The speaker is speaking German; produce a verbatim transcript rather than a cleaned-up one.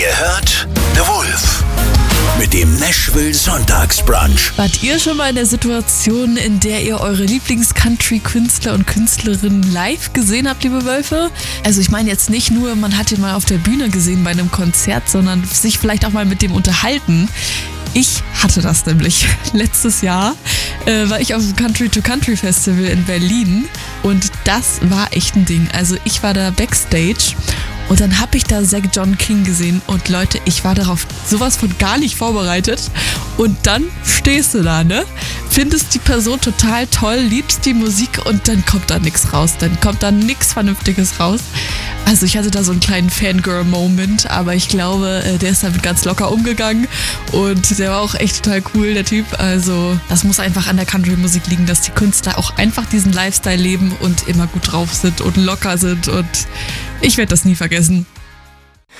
Ihr hört The Wolf mit dem Nashville Sonntagsbrunch. Wart ihr schon mal in der Situation, in der ihr eure Lieblings-Country-Künstler und Künstlerinnen live gesehen habt, liebe Wölfe? Also ich meine jetzt nicht nur, man hat ihn mal auf der Bühne gesehen bei einem Konzert, sondern sich vielleicht auch mal mit dem unterhalten. Ich hatte das nämlich. Letztes Jahr äh, war ich auf dem Country-to-Country-Festival in Berlin und das war echt ein Ding. Also ich war da Backstage und dann habe ich da Zach John King gesehen und Leute, ich war darauf sowas von gar nicht vorbereitet und dann stehst du da, ne? Findest die Person total toll, liebst die Musik und dann kommt da nichts raus, dann kommt da nichts Vernünftiges raus. Also ich hatte da so einen kleinen Fangirl-Moment, aber ich glaube, der ist damit ganz locker umgegangen und der war auch echt total cool, der Typ. Also das muss einfach an der Country-Musik liegen, dass die Künstler auch einfach diesen Lifestyle leben und immer gut drauf sind und locker sind und ich werde das nie vergessen.